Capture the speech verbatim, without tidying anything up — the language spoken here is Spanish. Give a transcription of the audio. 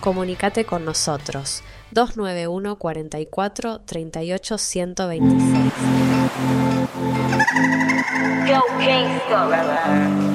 comunicate con nosotros dos nueve uno, cuarenta y cuatro, treinta y ocho, ciento veintiséis. Go Gangsta.